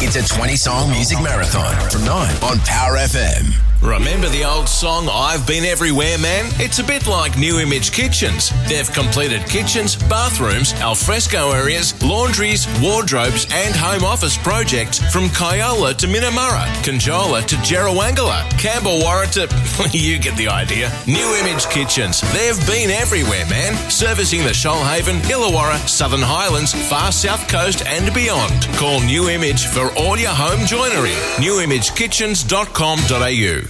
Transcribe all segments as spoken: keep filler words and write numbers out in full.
It's a twenty-song music marathon from nine on Power F M. Remember the old song, I've Been Everywhere, Man? It's a bit like New Image Kitchens. They've completed kitchens, bathrooms, alfresco areas, laundries, wardrobes and home office projects from Kyola to Minamurra, Conjola to Jerrawangala, Campbellwarra to... you get the idea. New Image Kitchens. They've been everywhere, man. Servicing the Shoalhaven, Illawarra, Southern Highlands, far south coast and beyond. Call New Image for all your home joinery. new image kitchens dot com dot a u.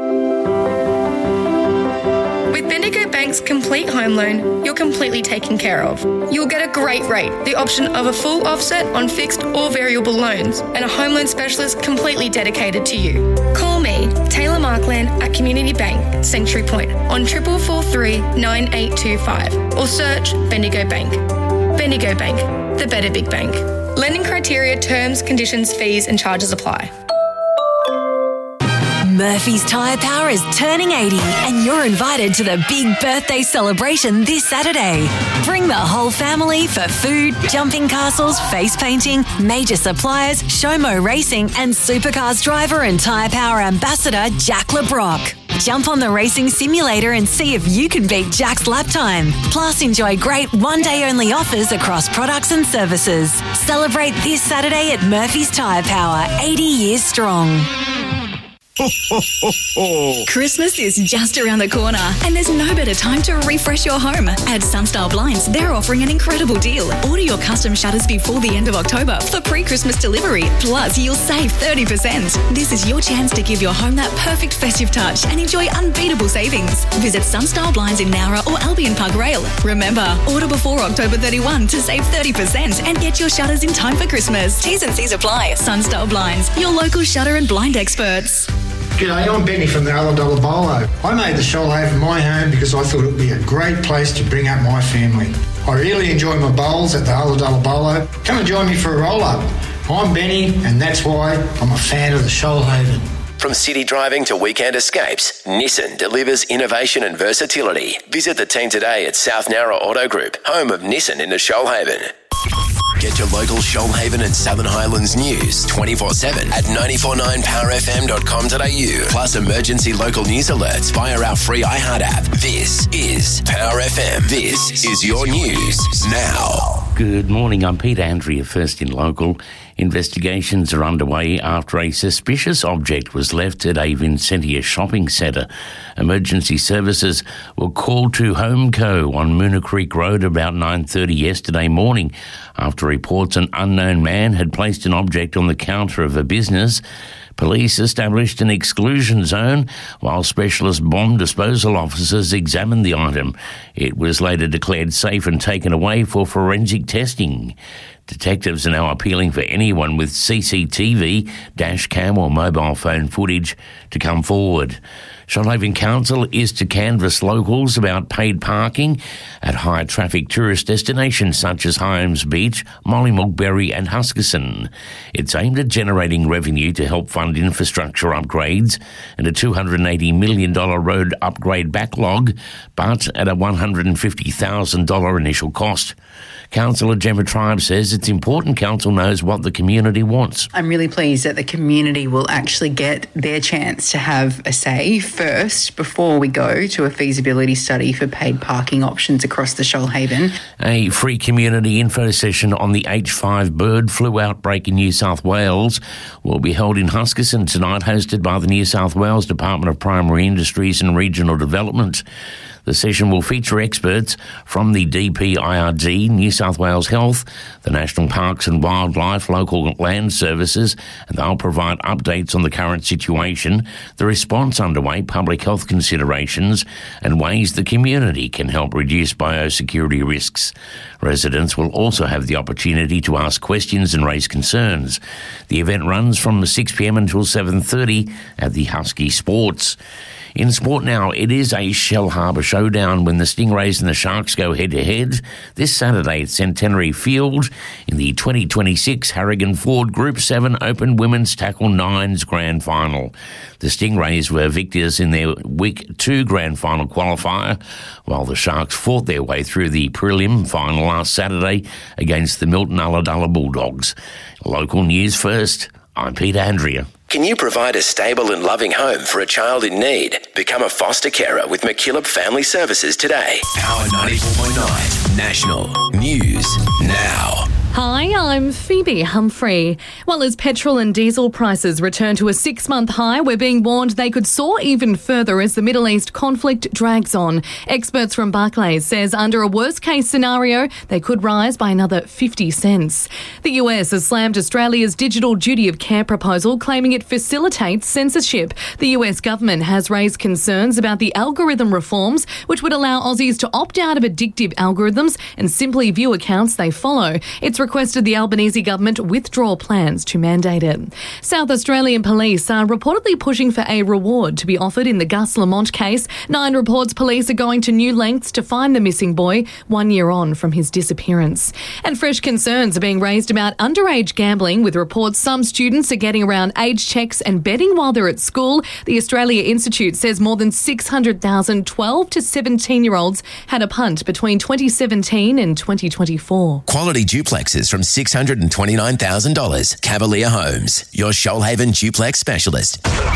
With Bendigo Bank's complete home loan, you're completely taken care of. You'll get a great rate, the option of a full offset on fixed or variable loans, and a home loan specialist completely dedicated to you. Call me, Taylor Markland, at Community Bank, Sanctuary Point, on triple four three nine eight two five, or search Bendigo Bank. Bendigo Bank, the better big bank. Lending criteria, terms, conditions, fees and charges apply. Murphy's Tyre Power is turning eighty and you're invited to the big birthday celebration this Saturday. Bring the whole family for food, jumping castles, face painting, major suppliers, Showmo Racing and Supercars driver and Tyre Power ambassador Jack LeBrock. Jump on the racing simulator and see if you can beat Jack's lap time. Plus, enjoy great one-day-only offers across products and services. Celebrate this Saturday at Murphy's Tyre Power, eighty years strong. Ho, ho, ho, ho. Christmas is just around the corner and there's no better time to refresh your home. At Sunstyle Blinds, they're offering an incredible deal. Order your custom shutters before the end of October for pre-Christmas delivery. Plus, you'll save thirty percent. This is your chance to give your home that perfect festive touch and enjoy unbeatable savings. Visit Sunstyle Blinds in Nowra or Albion Park Rail. Remember, order before October thirty-first to save thirty percent and get your shutters in time for Christmas. T's and C's apply. Sunstyle Blinds, your local shutter and blind experts. G'day, I'm Benny from the Ulladulla Bolo. I made the Shoalhaven my home because I thought it would be a great place to bring up my family. I really enjoy my bowls at the Ulladulla Bolo. Come and join me for a roll-up. I'm Benny, and that's why I'm a fan of the Shoalhaven. From city driving to weekend escapes, Nissan delivers innovation and versatility. Visit the team today at South Nowra Auto Group, home of Nissan in the Shoalhaven. Get your local Shoalhaven and Southern Highlands news twenty-four seven at nine four nine power f m dot com dot a u. Plus emergency local news alerts via our free iHeart app. This is Power F M. This is your news now. Good morning, I'm Peter Andrea, First in Local. Investigations are underway after a suspicious object was left at a Vincentia shopping centre. Emergency services were called to Homeco on Moona Creek Road about nine thirty yesterday morning after reports an unknown man had placed an object on the counter of a business. Police established an exclusion zone while specialist bomb disposal officers examined the item. It was later declared safe and taken away for forensic testing. Detectives are now appealing for anyone with C C T V, dash cam or mobile phone footage to come forward. Shoalhaven Council is to canvass locals about paid parking at high-traffic tourist destinations such as Hyams Beach, Mollymook, Berry and Huskisson. It's aimed at generating revenue to help fund infrastructure upgrades and a two hundred eighty million dollars road upgrade backlog, but at a one hundred fifty thousand dollars initial cost. Councillor Gemma Tribe says it's important council knows what the community wants. I'm really pleased that the community will actually get their chance to have a say first before we go to a feasibility study for paid parking options across the Shoalhaven. A free community info session on the H five bird flu outbreak in New South Wales will be held in Huskisson tonight, hosted by the New South Wales Department of Primary Industries and Regional Development. The session will feature experts from the D P I R D, New South Wales Health, the National Parks and Wildlife, local land services, and they'll provide updates on the current situation, the response underway, public health considerations, and ways the community can help reduce biosecurity risks. Residents will also have the opportunity to ask questions and raise concerns. The event runs from six p m until seven thirty at the Husky Sports. In sport now, it is a Shellharbour showdown when the Stingrays and the Sharks go head-to-head this Saturday at Centenary Field in the twenty twenty-six Harrigan Ford Group seven Open Women's Tackle Nines Grand Final. The Stingrays were victors in their Week two Grand Final qualifier, while the Sharks fought their way through the prelim final last Saturday against the Milton Ulladulla Bulldogs. Local news first. I'm Pete Andrea. Can you provide a stable and loving home for a child in need? Become a foster carer with McKillop Family Services today. Power ninety-four point nine National News Now. Hi, I'm Phoebe Humphrey. Well, as petrol and diesel prices return to a six-month high, we're being warned they could soar even further as the Middle East conflict drags on. Experts from Barclays says under a worst-case scenario, they could rise by another fifty cents. The U S has slammed Australia's digital duty of care proposal, claiming it facilitates censorship. The U S government has raised concerns about the algorithm reforms, which would allow Aussies to opt out of addictive algorithms and simply view accounts they follow. It's requested the Albanese government withdraw plans to mandate it. South Australian police are reportedly pushing for a reward to be offered in the Gus Lamont case. Nine reports police are going to new lengths to find the missing boy one year on from his disappearance. And fresh concerns are being raised about underage gambling, with reports some students are getting around age checks and betting while they're at school. The Australia Institute says more than six hundred thousand twelve to seventeen-year-olds had a punt between twenty seventeen and twenty twenty-four. Quality duplexes from six hundred twenty-nine thousand dollars. Cavalier Homes, your Shoalhaven duplex specialist.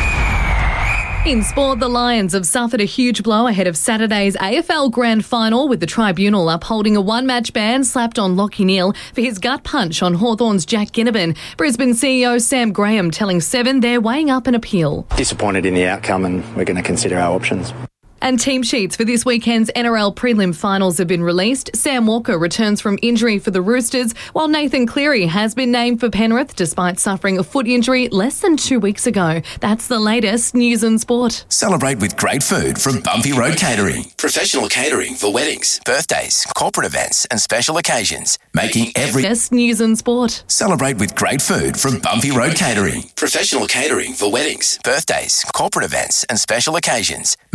In sport, the Lions have suffered a huge blow ahead of Saturday's A F L Grand Final, with the tribunal upholding a one-match ban slapped on Lachie Neale for his gut punch on Hawthorn's Jack Ginnivan. Brisbane C E O Sam Graham telling Seven they're weighing up an appeal. Disappointed in the outcome, and we're going to consider our options. And team sheets for this weekend's N R L prelim finals have been released. Sam Walker returns from injury for the Roosters, while Nathan Cleary has been named for Penrith despite suffering a foot injury less than two weeks ago. That's the latest news and sport. Celebrate with great food from Bumpy Road Catering. Professional catering for weddings, birthdays, corporate events and special occasions. Making every... Best news and sport. Celebrate with great food from Bumpy Road Catering. Professional catering for weddings, birthdays, corporate events and special occasions.